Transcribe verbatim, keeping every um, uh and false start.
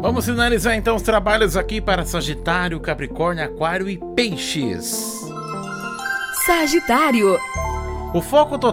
Vamos finalizar então os trabalhos aqui para Sagitário, Capricórnio, Aquário e Peixes. Sagitário. O foco total